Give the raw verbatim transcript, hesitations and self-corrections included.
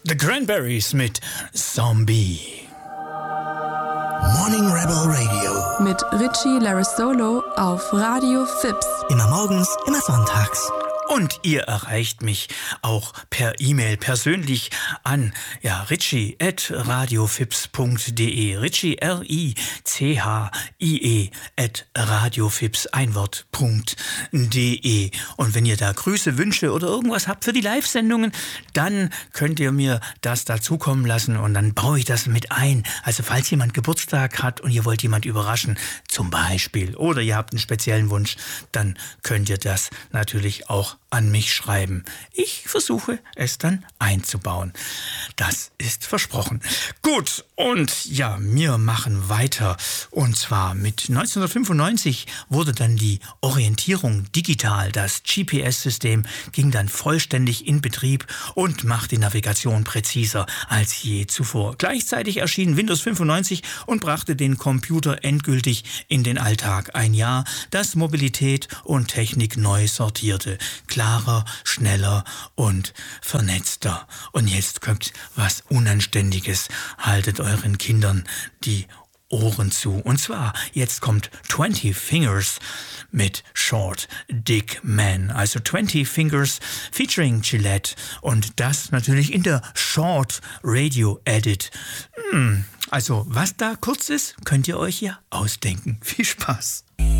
The Cranberries mit Zombie. Morning Rebel Radio. Mit Richie Larisolo auf Radio Fips. Immer morgens, immer sonntags. Und ihr erreicht mich auch per E-Mail persönlich an ja, richie at radiofips punkt de. Richie, R I C H I E at radiofips, ein Wort, .de. Und wenn ihr da Grüße, Wünsche oder irgendwas habt für die Live-Sendungen, dann könnt ihr mir das dazukommen lassen und dann baue ich das mit ein. Also falls jemand Geburtstag hat und ihr wollt jemand überraschen, zum Beispiel, oder ihr habt einen speziellen Wunsch, dann könnt ihr das natürlich auch an mich schreiben. Ich versuche es dann einzubauen. Das ist versprochen. Gut, und ja, wir machen weiter. Und zwar mit neunzehnhundertfünfundneunzig wurde dann die Orientierung digital. Das G P S-System ging dann vollständig in Betrieb und macht die Navigation präziser als je zuvor. Gleichzeitig erschien Windows fünfundneunzig und brachte den Computer endgültig in den Alltag. Ein Jahr, das Mobilität und Technik neu sortierte. Klarer, schneller und vernetzter. Und jetzt kommt was Unanständiges. Haltet euren Kindern die Ohren zu. Und zwar, jetzt kommt twenty Fingers mit Short Dick Man. Also twenty Fingers featuring Gillette. Und das natürlich in der Short Radio Edit. Hm, also, was da kurz ist, könnt ihr euch ja ausdenken. Viel Spaß.